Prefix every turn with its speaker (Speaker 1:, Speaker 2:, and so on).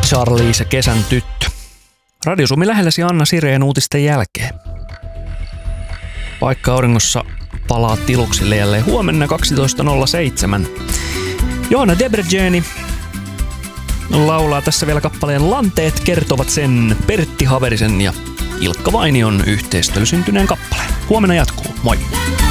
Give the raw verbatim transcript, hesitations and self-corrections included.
Speaker 1: Charlize Kesän tyttö. Radio Suomi lähelläsi Anna Sireen uutisten jälkeen. Paikka auringossa palaa tiluksille jälleen huomenna kaksitoista nolla seitsemän. Joona Debreceni laulaa tässä vielä kappaleen Lanteet kertovat sen, Pertti Haverisen ja Ilkka Vainion yhteistyöllä syntyneen kappaleen. Huomenna jatkuu. Moi!